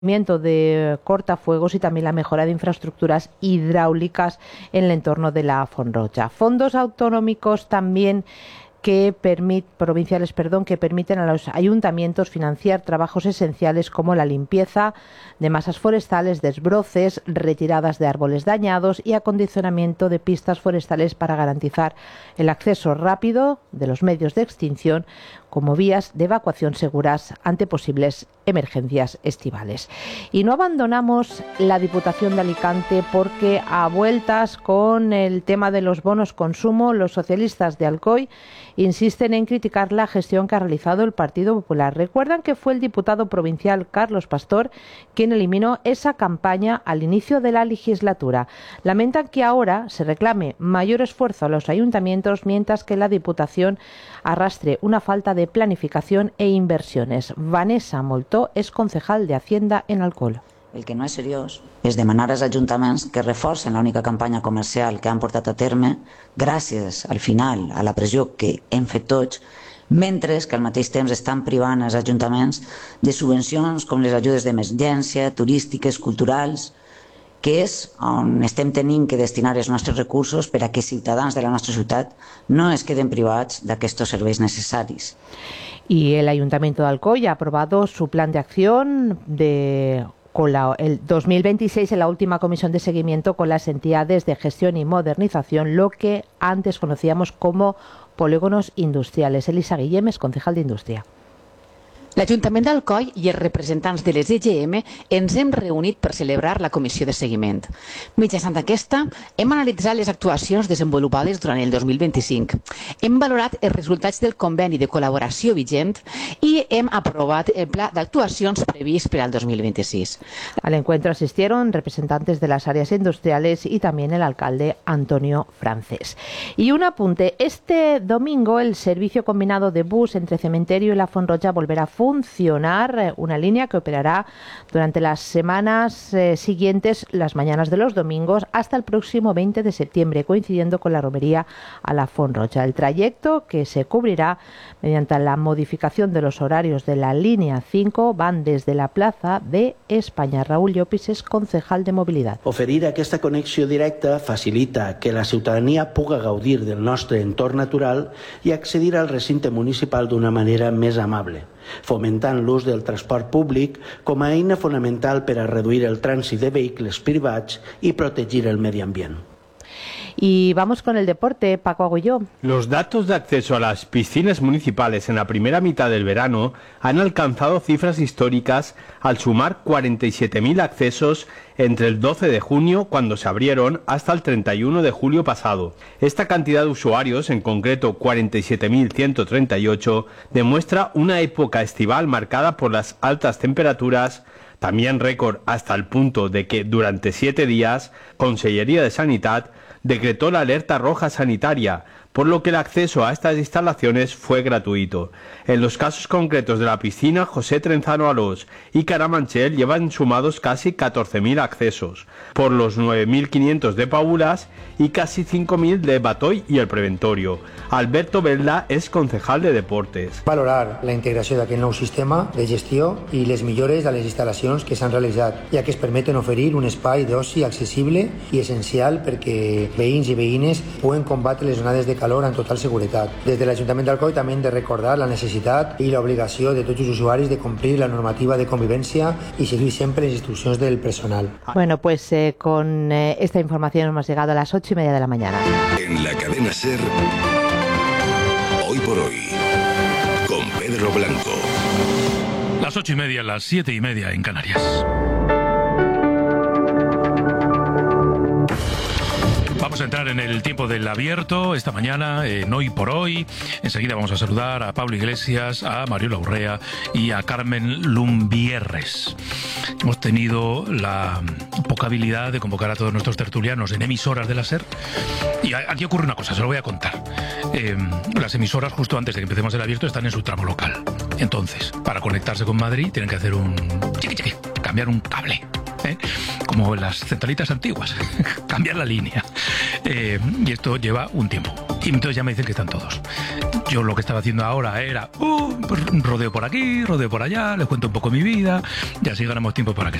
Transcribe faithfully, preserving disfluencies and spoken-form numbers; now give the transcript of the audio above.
de cortafuegos y también la mejora de infraestructuras hidráulicas en el entorno de la Font Roja. Fondos autonómicos también que permit, provinciales perdón, que permiten a los ayuntamientos financiar trabajos esenciales como la limpieza de masas forestales, desbroces, retiradas de árboles dañados y acondicionamiento de pistas forestales para garantizar el acceso rápido de los medios de extinción como vías de evacuación seguras ante posibles emergencias estivales. Y no abandonamos la Diputación de Alicante porque a vueltas con el tema de los bonos consumo, los socialistas de Alcoy insisten en criticar la gestión que ha realizado el Partido Popular. Recuerdan que fue el diputado provincial Carlos Pastor quien eliminó esa campaña al inicio de la legislatura. Lamentan que ahora se reclame mayor esfuerzo a los ayuntamientos mientras que la Diputación arrastre una falta de planificación e inversiones. Vanessa Moltó és concejal de Hacienda en Alcoi. El que no és seriós és demanar als ajuntaments que reforcen l'única campanya comercial que han portat a terme gràcies, al final, a la pressió que hem fet tots, mentre que al mateix temps estan privant els ajuntaments de subvencions com les ajudes d'emergència, turístiques, culturals, que és on estem tenint que destinar els nostres recursos per a que ciutadans de la nostra ciutat no es queden privats d'aquests serveis necessaris. Y el Ayuntamiento de Alcoy ha aprobado su plan de acción de con la, el dos mil veintiséis en la última comisión de seguimiento con las entidades de gestión y modernización, lo que antes conocíamos como polígonos industriales. Elisa Guillem és concejal d'Indústria. L'Ajuntament d'Alcoi i els representants de les E G M ens hem reunit per celebrar la comissió de seguiment. Mitjançant aquesta, hem analitzat les actuacions desenvolupades durant el dos mil vint-i-cinc. Hem valorat els resultats del conveni de col·laboració vigent i hem aprovat el pla d'actuacions previst per al dos mil vint-i-sis. Al encuentro asistieron representantes de las áreas industriales y también el alcalde Antonio Francés. Y un apunte, este domingo el servicio combinado de bus entre Cementerio y la Font Roja volverá a funcionar, una línea que operará durante las semanas eh, siguientes, las mañanas de los domingos, hasta el próximo veinte de septiembre, coincidiendo con la romería a la Font Roja. El trayecto, que se cubrirá mediante la modificación de los horarios de la línea cinco, van desde la plaça de España. Raúl Llopis és concejal de mobilitat. Oferir aquesta connexió directa facilita que la ciutadania puga gaudir del nostre entorn natural i accedir al recinte municipal d'una manera més amable, fomentant l'ús del transport públic com a eina fonamental per a reduir el trànsit de vehicles privats i protegir el medi ambient. Y vamos con el deporte, Paco Agulló. Los datos de acceso a las piscinas municipales en la primera mitad del verano han alcanzado cifras históricas al sumar cuarenta y siete mil accesos entre el doce de junio, cuando se abrieron, hasta el treinta y uno de julio pasado. Esta cantidad de usuarios, en concreto cuarenta y siete mil ciento treinta y ocho, demuestra una época estival marcada por las altas temperaturas, también récord hasta el punto de que durante siete días Consellería de Sanidad decretó la alerta roja sanitaria, por lo que el acceso a estas instalaciones fue gratuito. En los casos concretos de la piscina José Trenzano Alós y Caramanchel llevan sumados casi catorce mil accesos, por los nueve mil quinientos de Paulas y casi cinco mil de Batoy y el Preventorio. Alberto Velda és concejal de Deportes. Valorar la integració d'aquest nou sistema de gestió i les millores de les instal·lacions que s'han realitzat, ja que es permeten oferir un espai d'oci accessible i essencial perquè veïns i veïnes puguen combatre les onades de calor en total seguretat. Des de l'Ajuntament d'Alcoi també hem de recordar la necessitat i l'obligació de tots els usuaris de complir la normativa de convivència y seguir siempre las instrucciones del personal. Bueno, pues eh, con eh, esta información hemos llegado a las ocho y media de la mañana. En la cadena SER, Hoy por Hoy, con Pedro Blanco. Las ocho y media, las siete y media en Canarias. Vamos a entrar en el tiempo del abierto esta mañana, en Hoy por Hoy. Enseguida vamos a saludar a Pablo Iglesias, a Mariola Urrea y a Carmen Lumbierres. Hemos tenido la poca habilidad de convocar a todos nuestros tertulianos en emisoras de la SER. Y aquí ocurre una cosa, se lo voy a contar. Eh, las emisoras, justo antes de que empecemos el abierto, están en su tramo local. Entonces, para conectarse con Madrid, tienen que hacer un chiqui chiqui, cambiar un cable. ¿Eh? Como las centralitas antiguas, cambiar la línea. Eh, y esto lleva un tiempo. Y entonces ya me dicen que están todos. yo lo que estaba haciendo ahora era uh, pues, rodeo por aquí, rodeo por allá, les cuento un poco mi vida y así ganamos tiempo para que